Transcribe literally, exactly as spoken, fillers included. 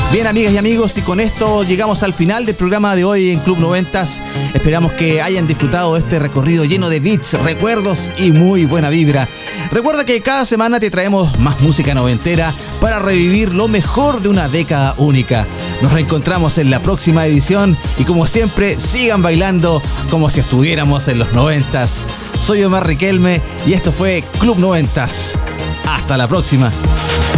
Bien, amigas y amigos, y con esto llegamos al final del programa de hoy en Club noventas. Esperamos que hayan disfrutado de este recorrido lleno de beats, recuerdos y muy buena vibra. Recuerda que cada semana te traemos más música noventera para revivir lo mejor de una década única. Nos reencontramos en la próxima edición y, como siempre, sigan bailando como si estuviéramos en los noventas. Soy Omar Riquelme y esto fue Club noventas. Hasta la próxima.